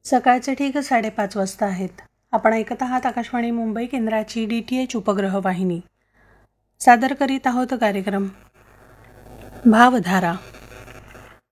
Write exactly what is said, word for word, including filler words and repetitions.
सकाळचे ठीक साडेपाच वाजता आहेत. आपण ऐकत आहात आकाशवाणी मुंबई केंद्राची डी टी एच उपग्रह वाहिनी. सादर करीत आहोत कार्यक्रम भावधारा.